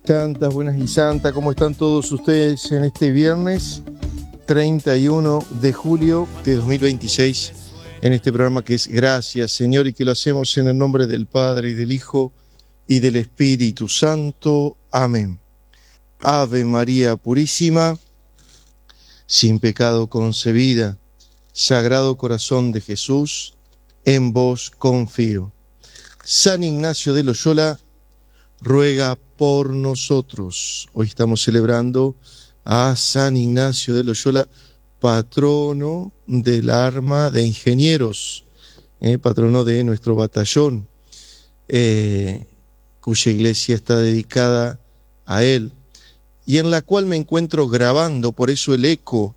Santas, buenas y santas, ¿cómo están todos ustedes en este viernes 31 de julio de 2026? En este programa que es Gracias, Señor, y que lo hacemos en el nombre del Padre, y del Hijo, y del Espíritu Santo. Amén. Ave María Purísima, sin pecado concebida, Sagrado Corazón de Jesús, en vos confío. San Ignacio de Loyola, ruega por nosotros. Hoy estamos celebrando a San Ignacio de Loyola, patrono del arma de ingenieros, patrono de nuestro batallón, cuya iglesia está dedicada a él, y en la cual me encuentro grabando, por eso el eco,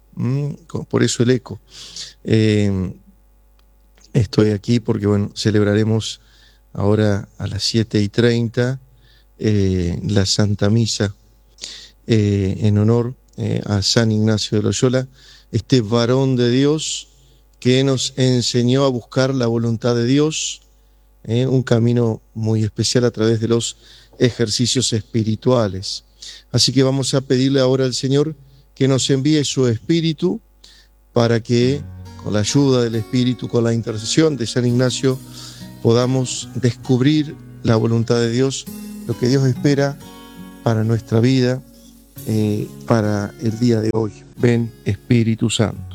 estoy aquí porque, bueno, celebraremos ahora a las 7:30 la Santa Misa en honor a San Ignacio de Loyola, este varón de Dios que nos enseñó a buscar la voluntad de Dios, un camino muy especial a través de los ejercicios espirituales. Así que vamos a pedirle ahora al Señor que nos envíe su Espíritu para que, con la ayuda del Espíritu, con la intercesión de San Ignacio, podamos descubrir la voluntad de Dios, lo que Dios espera para nuestra vida, para el día de hoy. Ven, Espíritu Santo.